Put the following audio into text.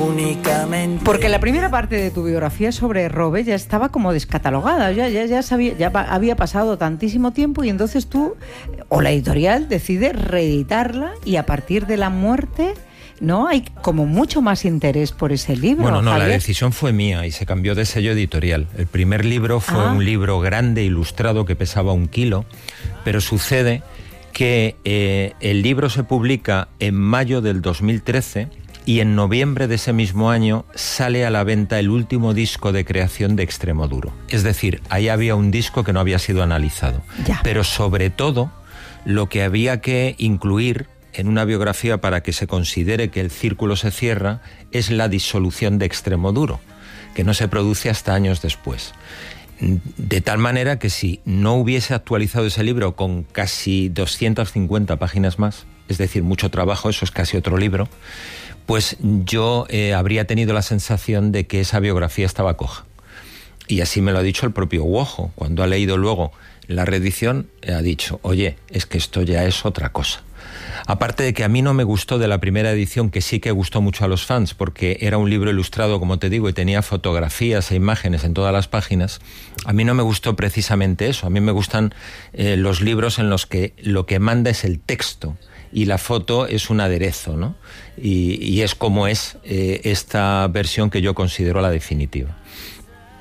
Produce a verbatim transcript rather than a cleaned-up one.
únicamente. Porque la primera parte de tu biografía sobre Robe ya estaba como descatalogada, ya, ya, ya, sabía, ya había pasado tantísimo tiempo y entonces tú, o la editorial, decide reeditarla y a partir de la muerte... ¿No? Hay como mucho más interés por ese libro. Bueno, no, Javier. la decisión fue mía y se cambió de sello editorial. El primer libro fue ah. un libro grande, ilustrado, que pesaba un kilo, pero sucede que eh, el libro se publica en mayo del dos mil trece y en noviembre de ese mismo año sale a la venta el último disco de creación de Extremoduro. Es decir, ahí había un disco que no había sido analizado. Ya. Pero sobre todo, lo que había que incluir en una biografía para que se considere que el círculo se cierra es la disolución de Extremoduro, que no se produce hasta años después. De tal manera que si no hubiese actualizado ese libro con casi doscientas cincuenta páginas más, es decir, mucho trabajo, eso es casi otro libro, pues yo eh, habría tenido la sensación de que esa biografía estaba coja. Y así me lo ha dicho el propio Uojo. Cuando ha leído luego la reedición, ha dicho, oye, es que esto ya es otra cosa. Aparte de que a mí no me gustó de la primera edición, que sí que gustó mucho a los fans, porque era un libro ilustrado, como te digo, y tenía fotografías e imágenes en todas las páginas, a mí no me gustó precisamente eso. A mí me gustan eh, los libros en los que lo que manda es el texto y la foto es un aderezo, ¿no? Y, y es como es eh, esta versión que yo considero la definitiva.